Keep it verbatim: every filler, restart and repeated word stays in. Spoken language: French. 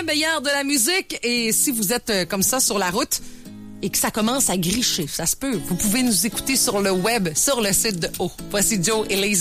meilleur de la musique. Et si vous êtes euh, comme ça sur la route et que ça commence à gricher, ça se peut, vous pouvez nous écouter sur le web, sur le site de O. Voici Joe et Lazy.